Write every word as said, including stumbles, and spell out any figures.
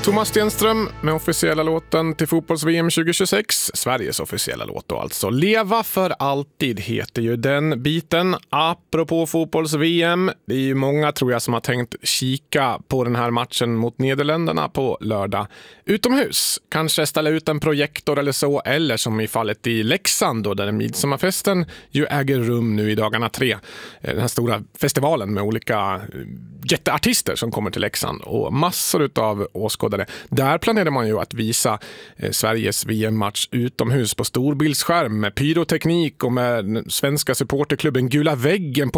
Thomas Stenström med officiella låten till fotbolls-V M tjugohundratjugosex. Sveriges officiella låt då alltså. Leva för alltid heter ju den biten. Apropå fotbolls-V M, det är ju många tror jag som har tänkt kika på den här matchen mot Nederländerna på lördag utomhus. Kanske ställa ut en projektor eller så, eller som i fallet i Leksand då, där midsommarfesten ju äger rum nu i dagarna tre. Den här stora festivalen med olika jätteartister som kommer till Leksand och massor utav åskådare. Där planerade man ju att visa eh, Sveriges V M-match utomhus på storbildsskärm med pyroteknik och med svenska supporterklubben Gula väggen på